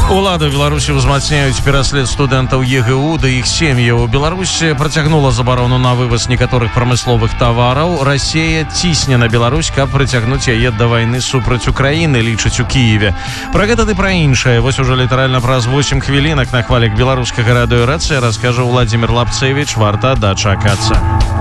Улады Беларусі ўзмацняюць пераслед студэнтаў ЕГУ да іх сем'яў. Беларусь працягнула забарону на вываз некаторых прамысловых тавараў. Расія цісне на Беларусь, каб прыцягнуць яе да вайны супраць Украіны, лічыць у Кіеве. Пра гэта ды пра іншае вось ужо літаральна праз 8 хвілінак на хвалях беларускага радыё Рацыя раскажа Владзімир Лапцевіч. Варта дачакацца.